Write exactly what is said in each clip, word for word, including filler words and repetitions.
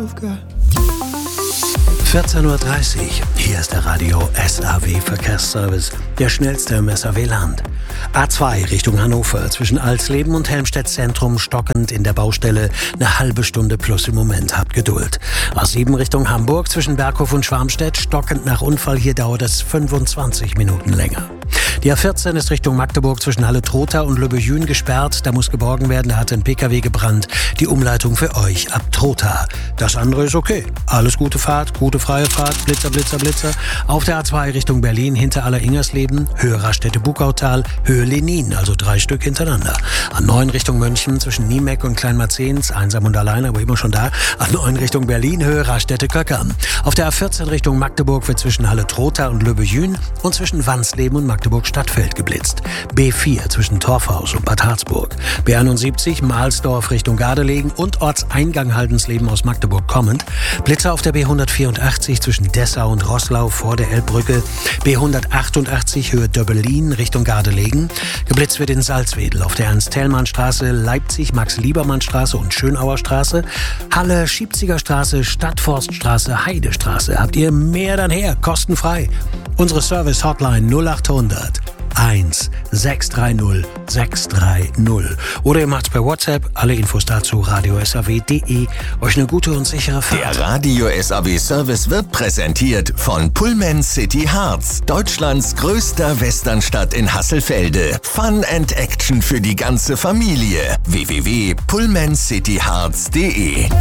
I've got. vierzehn Uhr dreißig, hier ist der Radio S A W Verkehrsservice, der schnellste im S A W-Land. A zwei Richtung Hannover, zwischen Alsleben und Helmstedt Zentrum stockend in der Baustelle, eine halbe Stunde plus im Moment, habt Geduld. A sieben Richtung Hamburg, zwischen Berghof und Schwarmstedt, stockend nach Unfall, hier dauert es fünfundzwanzig Minuten länger. Die A vierzehn ist Richtung Magdeburg zwischen Halle-Trotha und Lübbejün gesperrt. Da muss geborgen werden, da hat ein P K W gebrannt. Die Umleitung für euch ab Trotha. Das andere ist okay. Alles gute Fahrt, gute freie Fahrt, Blitzer, Blitzer, Blitzer. Auf der A zwei Richtung Berlin, hinter Aller-Ingersleben, Höhe Raststätte Bukautal, Höhe Lenin, also drei Stück hintereinander. A neun Richtung München zwischen Niemeck und Kleinmarzens, einsam und allein, aber immer schon da. A neun Richtung Berlin, Höhe Raststätte Köckern. Auf der A vierzehn Richtung Magdeburg wird zwischen Halle-Trotha und Lübbejün und zwischen Wansleben und Magdeburg Stadtfeld geblitzt. B vier zwischen Torfhaus und Bad Harzburg. B einundsiebzig Mahlsdorf Richtung Gardelegen und Ortseingang Haldensleben aus Magdeburg kommend. Blitzer auf der B hundertvierundachtzig zwischen Dessau und Roßlau vor der Elbbrücke. B hundertachtundachtzig Höhe Döbbelin Richtung Gardelegen. Geblitzt wird in Salzwedel auf der Ernst-Thälmann-Straße, Leipzig Max-Liebermann-Straße und Schönauer Straße. Halle Schiebziger Straße, Stadtforststraße, Heidestraße. Habt ihr mehr dann her, kostenfrei. Unsere Service-Hotline null achthundert eins sechs drei null sechs drei null. Oder ihr macht's per WhatsApp. Alle Infos dazu radio s a w punkt de. Euch eine gute und sichere Fahrt. Der Radio S A W Service wird präsentiert von Pullman City Harz, Deutschlands größter Westernstadt in Hasselfelde. Fun and Action für die ganze Familie. w w w punkt pullman city harz punkt de.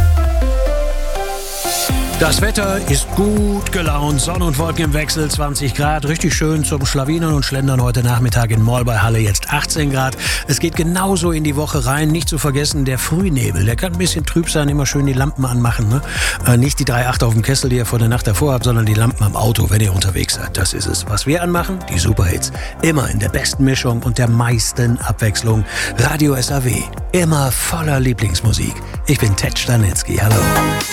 Das Wetter ist gut gelaunt, Sonne und Wolken im Wechsel, zwanzig Grad, richtig schön zum Schlawinern und Schlendern heute Nachmittag in Moll bei Halle, jetzt achtzehn Grad. Es geht genauso in die Woche rein, nicht zu vergessen der Frühnebel, der kann ein bisschen trüb sein, immer schön die Lampen anmachen, ne? Äh, nicht die drei Komma acht auf dem Kessel, die ihr vor der Nacht davor habt, sondern die Lampen am Auto, wenn ihr unterwegs seid, das ist es. Was wir anmachen, die Superhits, immer in der besten Mischung und der meisten Abwechslung. Radio S A W, immer voller Lieblingsmusik. Ich bin Ted Stanitzky, hallo.